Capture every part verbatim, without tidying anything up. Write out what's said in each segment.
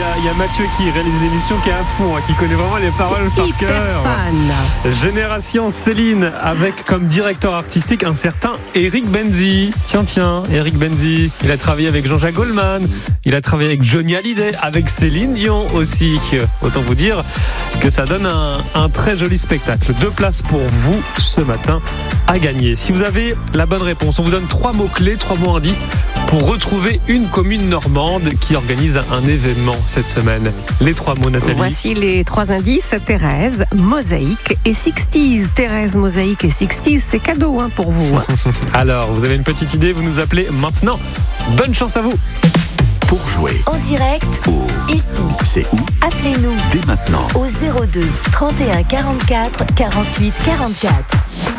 il y a Mathieu qui réalise l'émission qui est à fond, hein, qui connaît vraiment les paroles par Hyper cœur. fan. Génération Céline avec comme directeur artistique un certain Eric Benzi. Tiens, tiens, Eric Benzi. Il a travaillé avec Jean-Jacques Goldman. Il a travaillé avec Johnny Hallyday, avec Céline Dion aussi. Autant vous dire que ça donne un, un très joli spectacle. Deux places pour vous ce matin à gagner. Si vous avez la bonne réponse, on vous donne trois mots-clés, trois mots indices pour retrouver une commune normande qui organise un événement cette semaine. Les trois mots, Nathalie. Voici les trois indices. Thérèse, Mosaïque et Sixties. Thérèse, Mosaïque et Sixties, c'est cadeau hein, pour vous. Hein. Alors, vous avez une petite idée, vous nous appelez maintenant. Bonne chance à vous. Pour jouer en direct, au ici, c'est où? Appelez-nous Dès maintenant au zéro deux trente et un quarante-quatre quarante-huit quarante-quatre.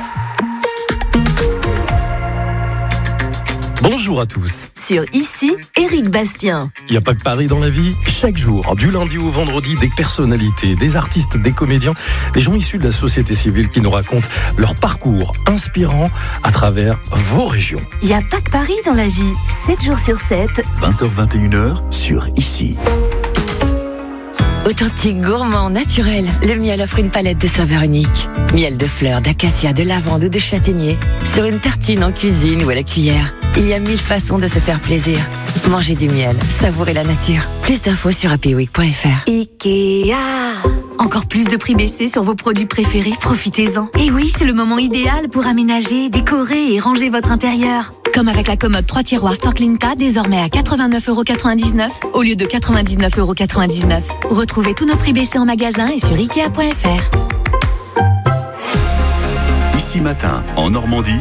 Bonjour à tous. Sur Ici, Éric Bastien. Il n'y a pas que Paris dans la vie. Chaque jour, du lundi au vendredi, des personnalités, des artistes, des comédiens, des gens issus de la société civile qui nous racontent leur parcours inspirant à travers vos régions. Il n'y a pas que Paris dans la vie. sept jours sur sept. vingt heures vingt et une heures sur Ici. Authentique, gourmand, naturel, le miel offre une palette de saveurs uniques. Miel de fleurs, d'acacia, de lavande ou de châtaignier. Sur une tartine en cuisine ou à la cuillère. Il y a mille façons de se faire plaisir. Mangez du miel, savourez la nature. Plus d'infos sur happy week point f r. Ikea. Encore plus de prix baissés sur vos produits préférés, profitez-en. Et oui, c'est le moment idéal pour aménager, décorer et ranger votre intérieur. Comme avec la commode trois tiroirs Storklinka, désormais à quatre-vingt-neuf euros quatre-vingt-dix-neuf au lieu de quatre-vingt-dix-neuf euros quatre-vingt-dix-neuf. Retrouvez tous nos prix baissés en magasin et sur ikea point f r. Ici Matin, en Normandie,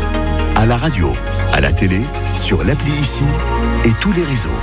à la radio, à la télé, sur l'appli Ici et tous les réseaux.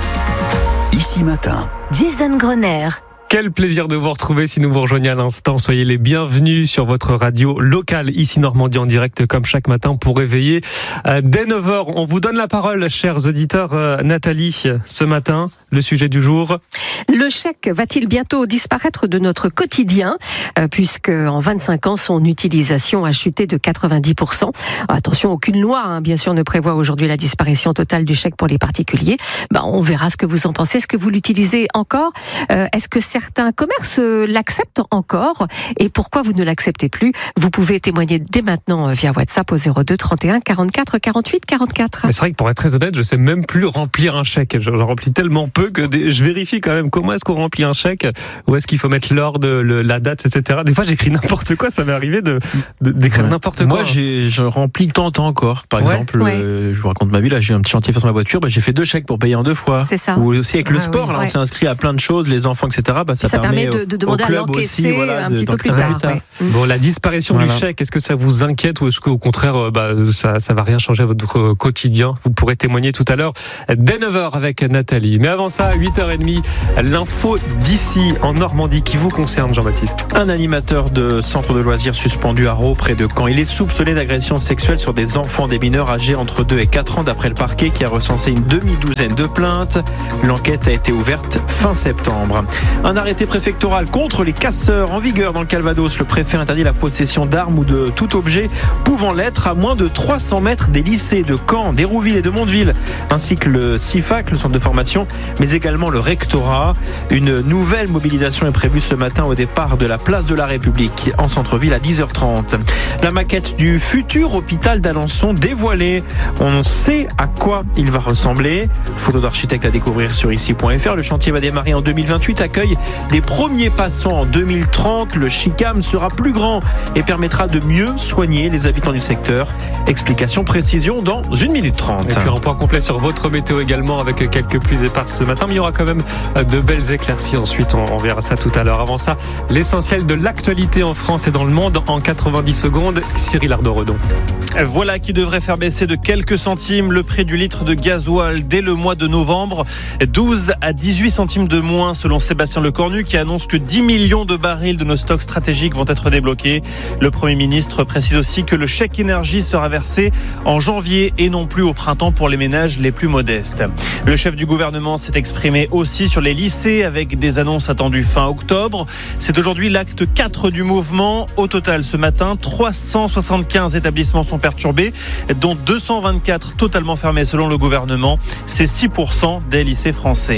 Ici Matin. Jason Groner. Quel plaisir de vous retrouver si nous vous rejoignez à l'instant. Soyez les bienvenus sur votre radio locale, ici Normandie en direct comme chaque matin pour réveiller. Euh, dès neuf heures, on vous donne la parole, chers auditeurs. Euh, Nathalie, ce matin, le sujet du jour. Le chèque va-t-il bientôt disparaître de notre quotidien euh, puisque en vingt-cinq ans, son utilisation a chuté de quatre-vingt-dix pour cent. Alors, attention, aucune loi, hein, bien sûr, ne prévoit aujourd'hui la disparition totale du chèque pour les particuliers. Ben, on verra ce que vous en pensez. Est-ce que vous l'utilisez encore? euh, Est-ce que certains commerces l'acceptent encore? Et pourquoi vous ne l'acceptez plus? Vous pouvez témoigner dès maintenant via WhatsApp au zéro deux trente et un quarante-quatre quarante-huit quarante-quatre. Mais c'est vrai que pour être très honnête, je sais même plus remplir un chèque. Je le remplis tellement peu que des... je vérifie quand même comment est-ce qu'on remplit un chèque, où est-ce qu'il faut mettre l'ordre, le, la date, et cetera. Des fois, j'écris n'importe quoi. Ça m'est arrivé de, de d'écrire ouais. n'importe quoi. Moi, j'ai, je remplis de temps en temps encore. Par ouais. exemple, ouais. Euh, je vous raconte ma vie. Là, j'ai un petit chantier fait sur ma voiture. Bah, j'ai fait deux chèques pour payer en deux fois. C'est ça. Ou aussi avec le ah, sport, oui. là, ouais. on s'est inscrit à plein de choses, les enfants, et cetera. Bah, ça, ça permet, permet de, de demander à l'encaisser aussi, voilà, un de, petit peu plus tard. Ouais. Bon, la disparition voilà. du chèque, est-ce que ça vous inquiète ou est-ce qu'au contraire, bah, ça, ça va rien changer à votre quotidien? Vous pourrez témoigner tout à l'heure dès neuf heures avec Nathalie. Mais avant ça, huit heures trente, l'info d'ici en Normandie qui vous concerne, Jean-Baptiste. Un animateur de centre de loisirs suspendu à Raux, près de Caen. Il est soupçonné d'agression sexuelle sur des enfants, des mineurs âgés entre deux et quatre ans, d'après le parquet qui a recensé une demi-douzaine de plaintes. L'enquête a été ouverte fin septembre. Un arrêté préfectoral contre les casseurs en vigueur dans le Calvados. Le préfet interdit la possession d'armes ou de tout objet pouvant l'être à moins de trois cents mètres des lycées de Caen, d'Hérouville et de Mondeville, ainsi que le CIFAC, le centre de formation, mais également le rectorat. Une nouvelle mobilisation est prévue ce matin au départ de la place de la République en centre-ville à dix heures trente. La maquette du futur hôpital d'Alençon dévoilée. On sait à quoi il va ressembler. Photo d'architecte à découvrir sur ici point f r. Le chantier va démarrer en deux mille vingt-huit, accueille des premiers passants en deux mille trente. Le Chicam sera plus grand et permettra de mieux soigner les habitants du secteur. Explication, précision dans une minute trente. Et puis un point complet sur votre météo également avec quelques pluies éparses ce matin. Mais il y aura quand même de belles éclaircies. Ensuite, on, on verra ça tout à l'heure. Avant ça, l'essentiel de l'actualité en France et dans le monde en quatre-vingt-dix secondes. Cyril Ardo-Redon. Voilà qui devrait faire baisser de quelques centimes le prix du litre de gasoil dès le mois de novembre. douze à dix-huit centimes de moins selon Sébastien Lecornu qui annonce que dix millions de barils de nos stocks stratégiques vont être débloqués. Le Premier ministre précise aussi que le chèque énergie sera versé en janvier et non plus au printemps pour les ménages les plus modestes. Le chef du gouvernement s'est exprimé aussi sur les lycées avec des annonces attendues fin octobre. C'est aujourd'hui l'acte quatre du mouvement. Au total, ce matin, trois cent soixante-quinze établissements sont perturbés, dont deux cent vingt-quatre totalement fermés selon le gouvernement. C'est six pour cent des lycées français.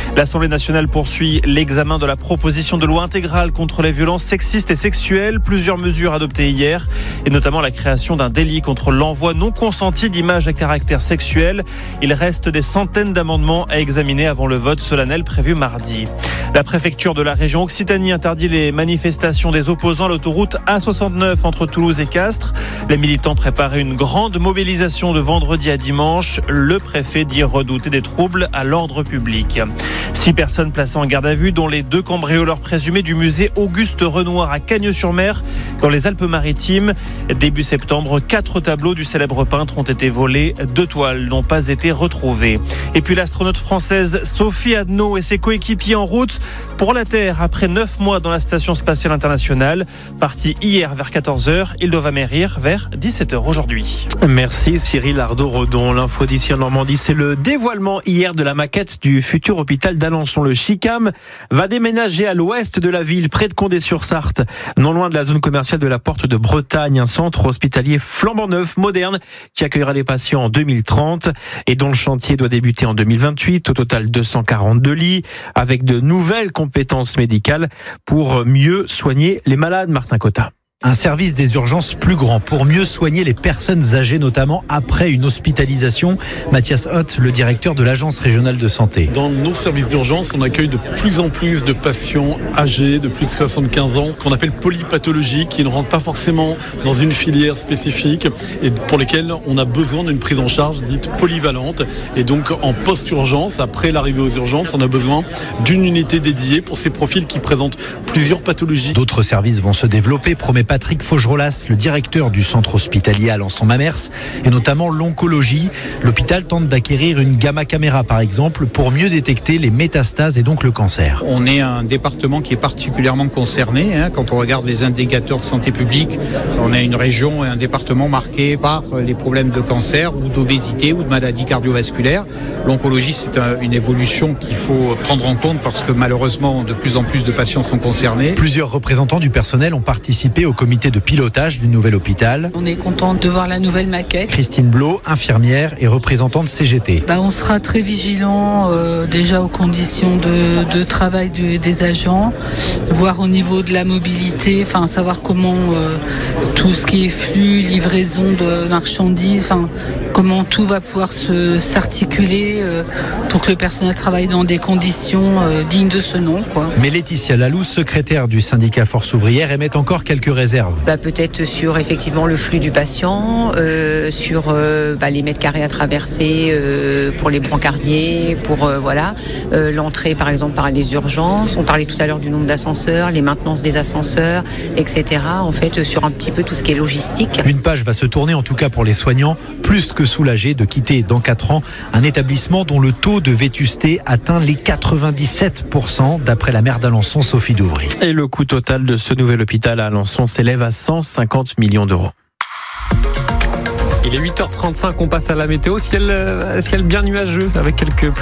L'Assemblée nationale poursuit l'examen de la proposition de loi intégrale contre les violences sexistes et sexuelles. Plusieurs mesures adoptées hier, et notamment la création d'un délit contre l'envoi non consenti d'images à caractère sexuel. Il reste des centaines d'amendements à examiner avant le vote solennel prévu mardi. La préfecture de la région Occitanie interdit les manifestations des opposants à l'autoroute A soixante-neuf entre Toulouse et Castres. Les militants préparaient une grande mobilisation de vendredi à dimanche. Le préfet dit redouter des troubles à l'ordre public. Six personnes placées en garde à vue, dont les deux cambrioleurs présumés du musée Auguste Renoir à Cagnes-sur-Mer, dans les Alpes-Maritimes. Début septembre, quatre tableaux du célèbre peintre ont été volés. Deux toiles n'ont pas été retrouvées. Et puis l'astronaute française Sophie Adno et ses coéquipiers en route pour la Terre après neuf mois dans la Station Spatiale Internationale. Partis hier vers quatorze heures, ils doivent amérir vers dix-sept heures aujourd'hui. Merci Cyril Ardo-Redon. L'info d'ici en Normandie, c'est le dévoilement hier de la maquette du futur hôpital d'Alençon. Le Chicam va déménager à l'ouest de la ville, près de Condé-sur-Sarthe, non loin de la zone commerciale de la Porte de Bretagne, un centre hospitalier flambant neuf, moderne, qui accueillera les patients en deux mille trente et dont le chantier doit débuter en deux mille vingt-huit. Au total, deux cent quarante-deux lits, avec de nouvelles compétences médicales pour mieux soigner les malades. Martin Cotta. Un service des urgences plus grand pour mieux soigner les personnes âgées, notamment après une hospitalisation. Mathias Hott, le directeur de l'Agence régionale de santé. Dans nos services d'urgence, on accueille de plus en plus de patients âgés de plus de soixante-quinze ans, qu'on appelle polypathologiques, qui ne rentrent pas forcément dans une filière spécifique et pour lesquels on a besoin d'une prise en charge dite polyvalente. Et donc en post-urgence, après l'arrivée aux urgences, on a besoin d'une unité dédiée pour ces profils qui présentent plusieurs pathologies. D'autres services vont se développer, promet Patrick Faugerolas, le directeur du centre hospitalier Alençon-Mamers, et notamment l'oncologie. L'hôpital tente d'acquérir une gamma caméra, par exemple, pour mieux détecter les métastases et donc le cancer. On est un département qui est particulièrement concerné. Hein, quand on regarde les indicateurs de santé publique, on a une région et un département marqué par les problèmes de cancer ou d'obésité ou de maladies cardiovasculaires. L'oncologie, c'est un, une évolution qu'il faut prendre en compte parce que malheureusement, de plus en plus de patients sont concernés. Plusieurs représentants du personnel ont participé au comité de pilotage du nouvel hôpital. On est content de voir la nouvelle maquette. Christine Blot, infirmière et représentante C G T. Bah, on sera très vigilant euh, déjà aux conditions de, de travail de, des agents, voir au niveau de la mobilité, enfin savoir comment euh, tout ce qui est flux, livraison de marchandises, enfin comment tout va pouvoir se s'articuler euh, pour que le personnel travaille dans des conditions euh, dignes de ce nom, quoi. Mais Laetitia Lalou, secrétaire du syndicat Force ouvrière, émet encore quelques réserves. Bah, peut-être sur effectivement le flux du patient, euh, sur euh, bah, les mètres carrés à traverser euh, pour les brancardiers, pour euh, voilà euh, l'entrée par exemple par les urgences. On parlait tout à l'heure du nombre d'ascenseurs, les maintenances des ascenseurs, et cetera. En fait, sur un petit peu tout ce qui est logistique. Une page va se tourner en tout cas pour les soignants, plus que soulagés de quitter dans quatre ans un établissement dont le taux de vétusté atteint les quatre-vingt-dix-sept pour cent d'après la maire d'Alençon, Sophie Douvry. Et le coût total de ce nouvel hôpital à Alençon s'élève à cent cinquante millions d'euros. Il est huit heures trente-cinq, on passe à la météo. Ciel, ciel bien nuageux avec quelques